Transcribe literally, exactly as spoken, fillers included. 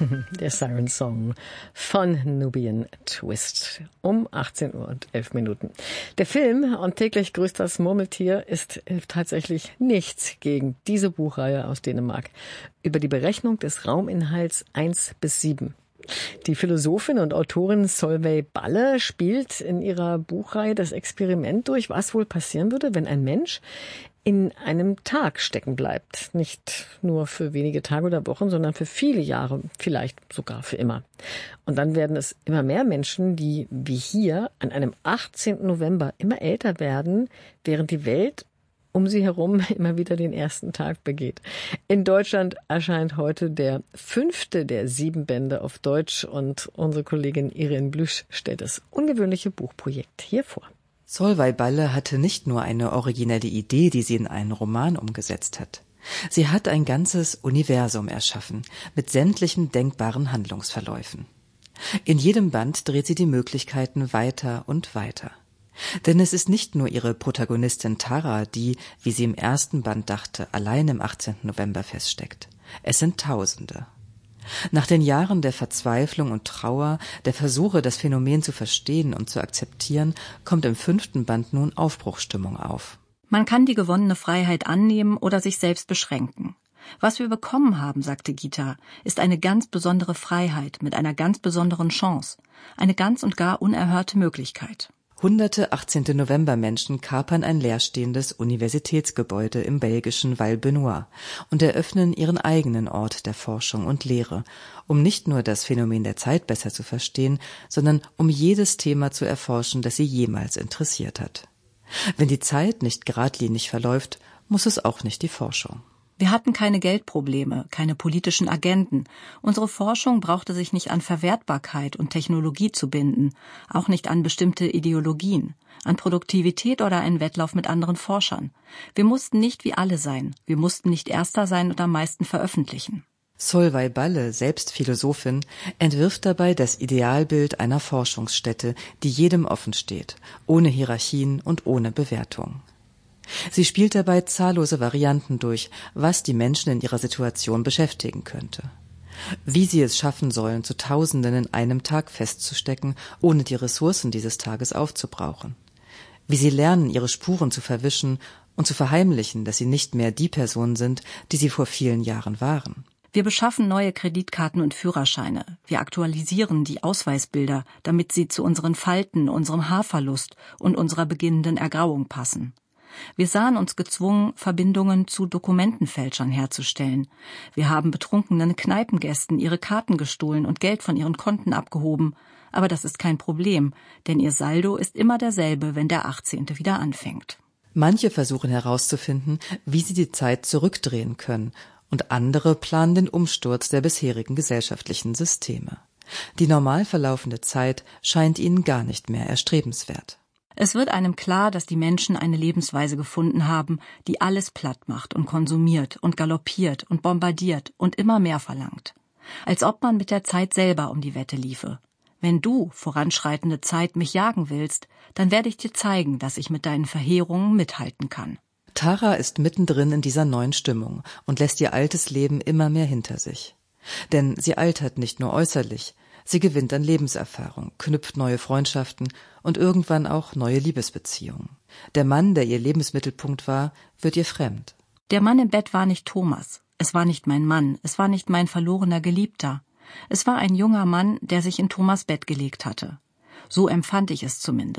Der Siren Song von Nubian Twist um achtzehn Uhr und elf Minuten. Der Film Und täglich grüßt das Murmeltier ist tatsächlich nichts gegen diese Buchreihe aus Dänemark über die Berechnung des Rauminhalts eins bis sieben. Die Philosophin und Autorin Solveig Balle spielt in ihrer Buchreihe das Experiment durch, was wohl passieren würde, wenn ein Mensch in einem Tag stecken bleibt. Nicht nur für wenige Tage oder Wochen, sondern für viele Jahre, vielleicht sogar für immer. Und dann werden es immer mehr Menschen, die wie hier an einem achtzehnten November immer älter werden, während die Welt um sie herum immer wieder den ersten Tag begeht. In Deutschland erscheint heute der fünfte der sieben Bände auf Deutsch und unsere Kollegin Irene Blüsch stellt das ungewöhnliche Buchprojekt hier vor. Solveig Balle hatte nicht nur eine originelle Idee, die sie in einen Roman umgesetzt hat. Sie hat ein ganzes Universum erschaffen, mit sämtlichen denkbaren Handlungsverläufen. In jedem Band dreht sie die Möglichkeiten weiter und weiter. Denn es ist nicht nur ihre Protagonistin Tara, die, wie sie im ersten Band dachte, allein im achtzehnten November feststeckt. Es sind Tausende. Nach den Jahren der Verzweiflung und Trauer, der Versuche, das Phänomen zu verstehen und zu akzeptieren, kommt im fünften Band nun Aufbruchsstimmung auf. Man kann die gewonnene Freiheit annehmen oder sich selbst beschränken. Was wir bekommen haben, sagte Gita, ist eine ganz besondere Freiheit mit einer ganz besonderen Chance, eine ganz und gar unerhörte Möglichkeit. Hunderte achtzehnten November-Menschen kapern ein leerstehendes Universitätsgebäude im belgischen Val-Benoît und eröffnen ihren eigenen Ort der Forschung und Lehre, um nicht nur das Phänomen der Zeit besser zu verstehen, sondern um jedes Thema zu erforschen, das sie jemals interessiert hat. Wenn die Zeit nicht geradlinig verläuft, muss es auch nicht die Forschung. Wir hatten keine Geldprobleme, keine politischen Agenden. Unsere Forschung brauchte sich nicht an Verwertbarkeit und Technologie zu binden, auch nicht an bestimmte Ideologien, an Produktivität oder einen Wettlauf mit anderen Forschern. Wir mussten nicht wie alle sein, wir mussten nicht Erster sein und am meisten veröffentlichen. Solveig Balle, selbst Philosophin, entwirft dabei das Idealbild einer Forschungsstätte, die jedem offen steht, ohne Hierarchien und ohne Bewertung. Sie spielt dabei zahllose Varianten durch, was die Menschen in ihrer Situation beschäftigen könnte. Wie sie es schaffen sollen, zu Tausenden in einem Tag festzustecken, ohne die Ressourcen dieses Tages aufzubrauchen. Wie sie lernen, ihre Spuren zu verwischen und zu verheimlichen, dass sie nicht mehr die Person sind, die sie vor vielen Jahren waren. Wir beschaffen neue Kreditkarten und Führerscheine. Wir aktualisieren die Ausweisbilder, damit sie zu unseren Falten, unserem Haarverlust und unserer beginnenden Ergrauung passen. Wir sahen uns gezwungen, Verbindungen zu Dokumentenfälschern herzustellen. Wir haben betrunkenen Kneipengästen ihre Karten gestohlen und Geld von ihren Konten abgehoben. Aber das ist kein Problem, denn ihr Saldo ist immer derselbe, wenn der achtzehnte wieder anfängt. Manche versuchen herauszufinden, wie sie die Zeit zurückdrehen können, und andere planen den Umsturz der bisherigen gesellschaftlichen Systeme. Die normal verlaufende Zeit scheint ihnen gar nicht mehr erstrebenswert. Es wird einem klar, dass die Menschen eine Lebensweise gefunden haben, die alles platt macht und konsumiert und galoppiert und bombardiert und immer mehr verlangt. Als ob man mit der Zeit selber um die Wette liefe. Wenn du, voranschreitende Zeit, mich jagen willst, dann werde ich dir zeigen, dass ich mit deinen Verheerungen mithalten kann. Tara ist mittendrin in dieser neuen Stimmung und lässt ihr altes Leben immer mehr hinter sich. Denn sie altert nicht nur äußerlich, sie gewinnt an Lebenserfahrung, knüpft neue Freundschaften und irgendwann auch neue Liebesbeziehungen. Der Mann, der ihr Lebensmittelpunkt war, wird ihr fremd. Der Mann im Bett war nicht Thomas. Es war nicht mein Mann. Es war nicht mein verlorener Geliebter. Es war ein junger Mann, der sich in Thomas' Bett gelegt hatte. So empfand ich es zumindest.